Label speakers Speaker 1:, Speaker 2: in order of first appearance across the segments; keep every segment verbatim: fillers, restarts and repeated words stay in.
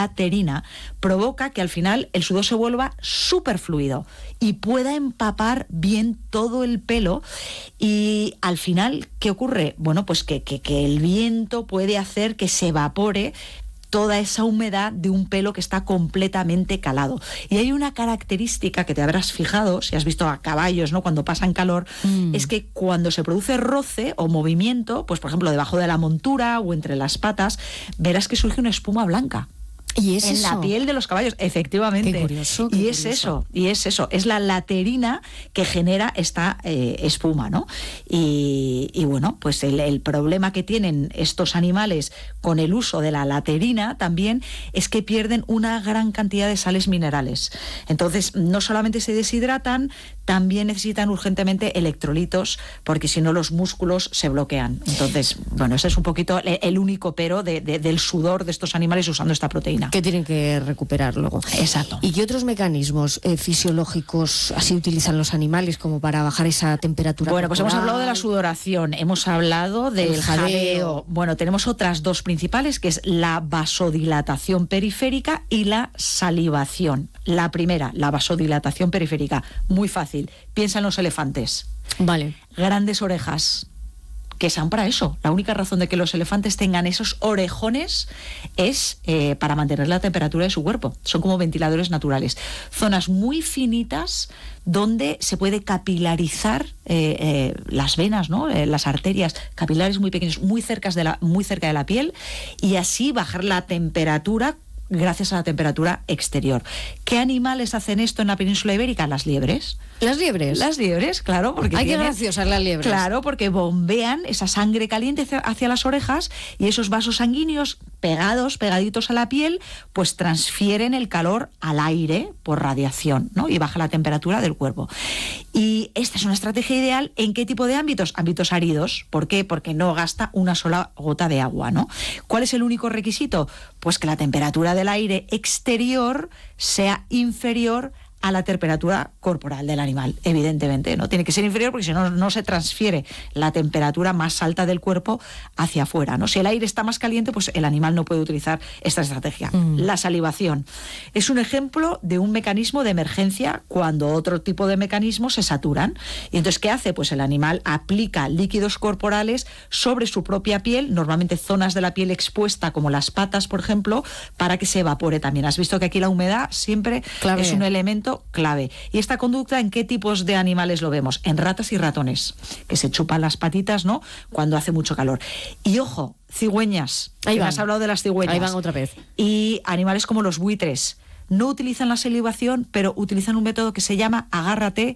Speaker 1: laterina, provoca que al final el sudor se vuelva súper fluido y pueda empapar bien todo el pelo. Y al final, ¿qué ocurre? Bueno, pues que, que, que el viento puede hacer que se evapore toda esa humedad de un pelo que está completamente calado. Y hay una característica que te habrás fijado, si has visto a caballos, ¿no?, cuando pasan calor, mm. es que cuando se produce roce o movimiento, pues por ejemplo debajo de la montura o entre las patas, verás que surge una espuma blanca.
Speaker 2: ¿Y es
Speaker 1: en
Speaker 2: eso?
Speaker 1: la piel de los caballos, efectivamente.
Speaker 2: Qué curioso, qué
Speaker 1: y es
Speaker 2: curioso.
Speaker 1: eso, y es eso, es la laterina que genera esta eh, espuma, ¿no? Y, y bueno, pues el, el problema que tienen estos animales con el uso de la laterina también es que pierden una gran cantidad de sales minerales. Entonces, no solamente se deshidratan, también necesitan urgentemente electrolitos, porque si no los músculos se bloquean. Entonces, bueno, ese es un poquito el, el único pero de, de, del sudor de estos animales usando esta proteína.
Speaker 2: Que tienen que recuperar luego.
Speaker 1: Exacto.
Speaker 2: ¿Y qué otros mecanismos eh, fisiológicos así utilizan los animales como para bajar esa temperatura
Speaker 1: Bueno, pues
Speaker 2: corporal?
Speaker 1: hemos hablado de la sudoración, hemos hablado del
Speaker 2: El jadeo.
Speaker 1: jadeo. Bueno, tenemos otras dos principales, que es la vasodilatación periférica y la salivación. La primera, la vasodilatación periférica, muy fácil. Piensa en los elefantes.
Speaker 2: Vale.
Speaker 1: Grandes orejas, que sean para eso. La única razón de que los elefantes tengan esos orejones es eh, para mantener la temperatura de su cuerpo. Son como ventiladores naturales. Zonas muy finitas donde se puede capilarizar eh, eh, las venas, ¿no? Eh, las arterias, capilares muy pequeños, muy cerca de la, muy cerca de la piel, y así bajar la temperatura gracias a la temperatura exterior. ¿Qué animales hacen esto en la península ibérica? Las liebres.
Speaker 2: ¿Las liebres?
Speaker 1: Las liebres, claro. Porque
Speaker 2: Ay,
Speaker 1: tienen,
Speaker 2: qué graciosas las liebres.
Speaker 1: Claro, porque bombean esa sangre caliente hacia, hacia las orejas, y esos vasos sanguíneos pegados, pegaditos a la piel, pues transfieren el calor al aire por radiación, ¿no? Y baja la temperatura del cuerpo. Y esta es una estrategia ideal. ¿En qué tipo de ámbitos? Ámbitos áridos. ¿Por qué? Porque no gasta una sola gota de agua, ¿no? ¿Cuál es el único requisito? Pues que la temperatura del aire exterior sea inferior a la temperatura corporal del animal, evidentemente, ¿no? Tiene que ser inferior porque si no, no se transfiere la temperatura más alta del cuerpo hacia afuera, ¿no? Si el aire está más caliente, pues el animal no puede utilizar esta estrategia. Mm. La salivación es un ejemplo de un mecanismo de emergencia cuando otro tipo de mecanismos se saturan. Y entonces, ¿qué hace? Pues el animal aplica líquidos corporales sobre su propia piel, normalmente zonas de la piel expuesta, como las patas, por ejemplo, para que se evapore también. Has visto que aquí la humedad siempre clave. Es un elemento clave. ¿Y esta conducta en qué tipos de animales lo vemos? En ratas y ratones, que se chupan las patitas, ¿no?, cuando hace mucho calor. Y ojo, cigüeñas. Ahí van. Has hablado de las cigüeñas.
Speaker 2: Ahí van otra vez.
Speaker 1: Y animales como los buitres. No utilizan la salivación, pero utilizan un método que se llama, agárrate,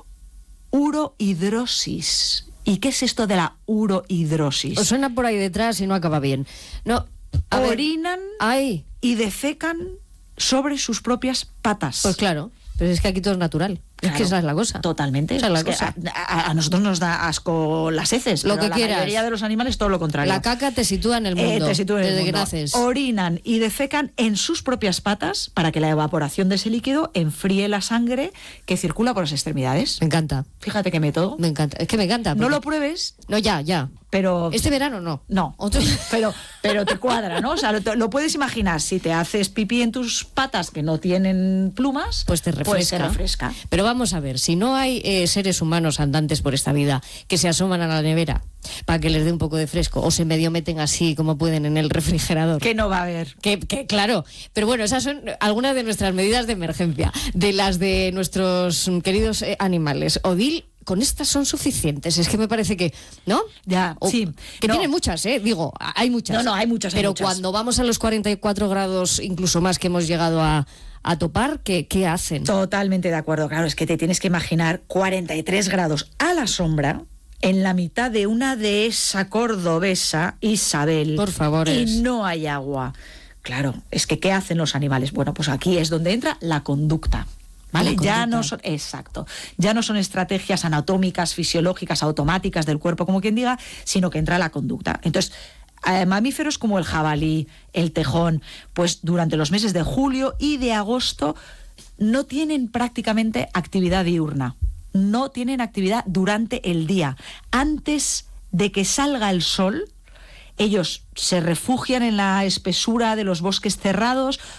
Speaker 1: urohidrosis. ¿Y qué es esto de la urohidrosis?
Speaker 2: Os suena por ahí detrás y no acaba bien. No,
Speaker 1: orinan
Speaker 2: Ay.
Speaker 1: y defecan sobre sus propias patas.
Speaker 2: Pues claro. Pero es que aquí todo es natural. Claro, es que esa es la cosa.
Speaker 1: Totalmente.
Speaker 2: Esa es la
Speaker 1: es
Speaker 2: cosa.
Speaker 1: Que a, a nosotros nos da asco las heces.
Speaker 2: Lo
Speaker 1: pero
Speaker 2: que
Speaker 1: a la
Speaker 2: quieras.
Speaker 1: mayoría de los animales todo lo contrario.
Speaker 2: La caca te sitúa en el mundo.
Speaker 1: Eh, te sitúa en
Speaker 2: desde
Speaker 1: el mundo.
Speaker 2: que naces.
Speaker 1: Orinan y defecan en sus propias patas para que la evaporación de ese líquido enfríe la sangre que circula por las extremidades.
Speaker 2: Me encanta.
Speaker 1: Fíjate qué método.
Speaker 2: Me encanta. Es que me encanta.
Speaker 1: No lo pruebes.
Speaker 2: No, ya, ya.
Speaker 1: Pero
Speaker 2: este verano no.
Speaker 1: No.
Speaker 2: Otro...
Speaker 1: Pero, pero te cuadra, ¿no? O sea, lo, lo puedes imaginar. Si te haces pipí en tus patas que no tienen plumas,
Speaker 2: pues te refresca.
Speaker 1: Pues te refresca.
Speaker 2: Pero vamos a ver, si no hay eh, seres humanos andantes por esta vida que se asoman a la nevera para que les dé un poco de fresco o se medio meten así como pueden en el refrigerador.
Speaker 1: Que no va a haber.
Speaker 2: Que, que claro. Pero bueno, esas son algunas de nuestras medidas de emergencia, de las de nuestros queridos eh, animales. Odil, con estas son suficientes. Es que me parece que, ¿no?
Speaker 1: Ya,
Speaker 2: o,
Speaker 1: sí.
Speaker 2: Que
Speaker 1: no.
Speaker 2: tiene muchas, ¿eh? Digo, hay muchas.
Speaker 1: No, no, hay muchas. Hay
Speaker 2: Pero
Speaker 1: muchas.
Speaker 2: cuando vamos a los cuarenta y cuatro grados, incluso más, que hemos llegado a, a topar, ¿qué, ¿qué hacen?
Speaker 1: Totalmente de acuerdo. Claro, es que te tienes que imaginar cuarenta y tres grados a la sombra, en la mitad de una dehesa cordobesa, Isabel.
Speaker 2: Por favor.
Speaker 1: Y no hay agua. Claro, es que ¿qué hacen los animales? Bueno, pues aquí es donde entra la conducta. ¿Vale? Ya no son, exacto, ya no son estrategias anatómicas, fisiológicas, automáticas del cuerpo, como quien diga, sino que entra la conducta. Entonces, eh, mamíferos como el jabalí, el tejón, pues durante los meses de julio y de agosto no tienen prácticamente actividad diurna, no tienen actividad durante el día. Antes de que salga el sol, ellos se refugian en la espesura de los bosques cerrados,